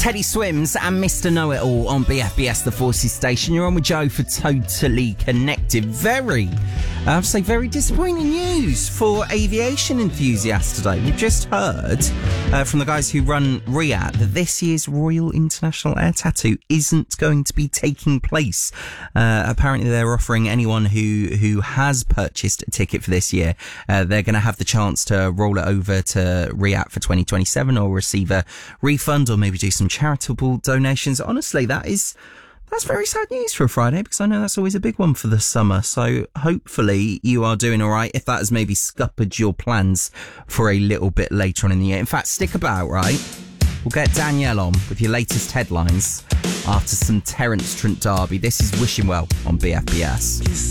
Teddy Swims and Mr. Know-It-All on BFBS, the Forces station. You're on with Joe for Totally Connected. Very disappointing news for aviation enthusiasts today. We've just heard from the guys who run RIAT that this year's Royal International Air Tattoo isn't going to be taking place. Apparently they're offering anyone who has purchased a ticket for this year, they're going to have the chance to roll it over to RIAT for 2027 or receive a refund or maybe do some charitable donations. Honestly, that's very sad news for a Friday, because I know that's always a big one for the summer. So hopefully you are doing all right, if that has maybe scuppered your plans for a little bit later on in the year. In fact, stick about, right? We'll get Danielle on with your latest headlines after some Terence Trent D'Arby. This is Wishing Well on BFBS.